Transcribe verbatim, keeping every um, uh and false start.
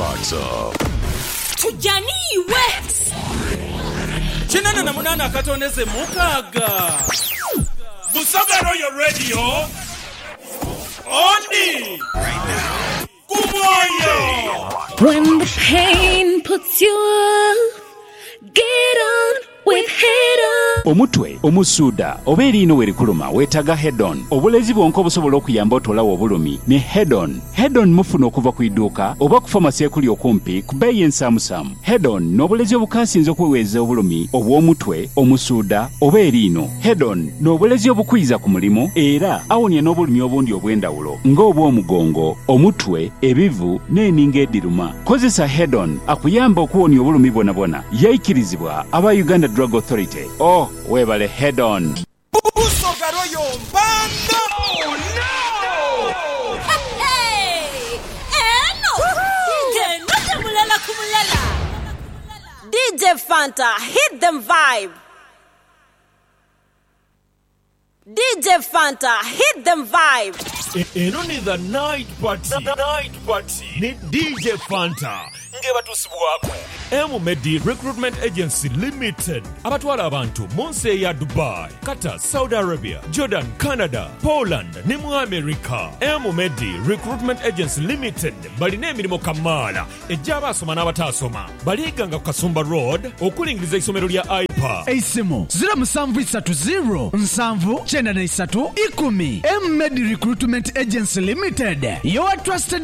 What's up? Tujani West. Chinana na munana katoneze mukaga. Busagaro your radio. Oni. Right now. Kumoyo. When the pain puts you up, get on with head on. Omutwe, omusuda, obeerino werikuluma wetaga head on. Obulezi bwonko busobola okuyamba otolawo obulumi ne head on. Head on mufuna okuva ku idduuka oba ku famasi ekuli okumpi ku bbeeyi ensaamusaamu. Head on n'obulezi obukaasinze okweweeza obulumi obw'omutwe, omusuda oba eriino. Head on n'obulezi obukwiza ku mulimu era awonya n'obulumi obundi obw'endawulo ng'obw'omugongo, omutwe, ebivu n'eninga eddiruma. Kozesa head on akuyamba okuwonya obulumi bwonabwona. Yayikirizibwa aba Uganda Drug Authority. Oh, webale head on. Busagaro yo banda. Oh no! Hey! Eno! D J Nata Mulala Kumulela. D J Fanta, hit them vibe. D J Fanta, hit them vibe. Eno ni the night party. The night party. Ni D J Fanta. Ngeba tusibwako. M Medi Recruitment Agency Limited. Abatwala abantu munsi ya Dubai, Qatar, Saudi Arabia, Jordan, Canada, Poland ne mu America. M Medi Recruitment Agency Limited balina emirimu kamala ejja abasoma n'abatasoma. Baliganga ku Kasumba Road okulingiriza isomero lya I P A. Eisimu zero seven three zero nsanvu kyenda na three ikumi. M Medi Recruitment Agency Limited, your trusted